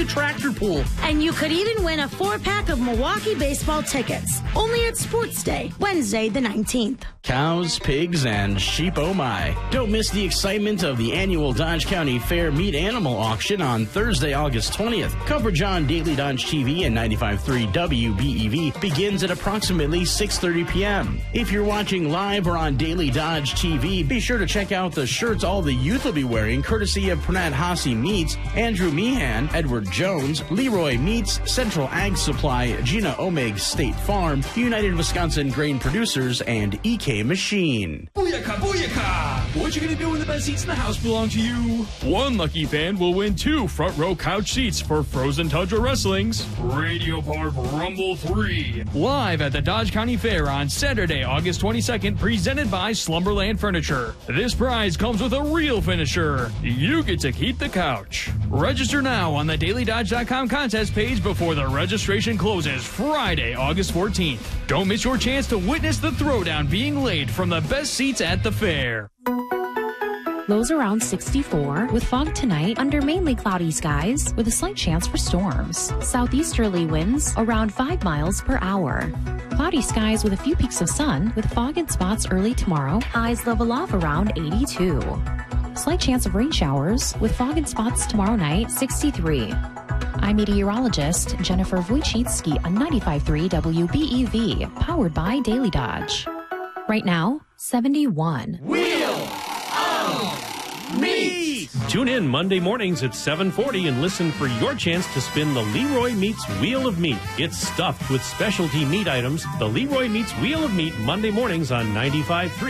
the tractor pull. And you could even win a 4-pack of Milwaukee baseball tickets. Only at Sports Day, Wednesday the 19th. Cows, pigs, and sheep, oh my. Don't miss the excitement of the annual Dodge County Fair Meat Animal Auction on Thursday, August 20th. Coverage on Daily Dodge TV and 95.3 WBEV begins at approximately 6:30 p.m. If you're watching live or on Daily Dodge TV, be sure to check out the shirts all the youth will be wearing, courtesy of Pernat Hossie Meats, Andrew Meehan, Edward Jones, Leroy Meats, Central Ag Supply, Gina Omeg State Farm, United Wisconsin Grain Producers, and EK Machine. Booyaka, booyaka! What you gonna do when the best seats in the house belong to you? One lucky fan will win 2 front row couch seats for Frozen Tundra Wrestling's Radio Park Rumble 3. Live at the Dodge County Fair on Saturday, August 22nd, presented by Slumberland Furniture. This prize comes with a real finisher. You get to keep the couch. Register now on the DailyDodge.com contest page before the registration closes Friday, August 14th. Don't miss your chance to witness the throwdown being laid from the best seats at the fair. Lows around 64 with fog tonight under mainly cloudy skies with a slight chance for storms. Southeasterly winds around 5 miles per hour. Cloudy skies with a few peaks of sun with fog in spots early tomorrow. Highs level off around 82. Slight chance of rain showers with fog in spots tomorrow night, 63. I'm meteorologist Jennifer Wojcicki on 95.3 WBEV, powered by Daily Dodge. Right now, 71. Wheel of Meat! Tune in Monday mornings at 7:40 and listen for your chance to spin the Leroy Meats Wheel of Meat. It's stuffed with specialty meat items. The Leroy Meats Wheel of Meat, Monday mornings on 95.3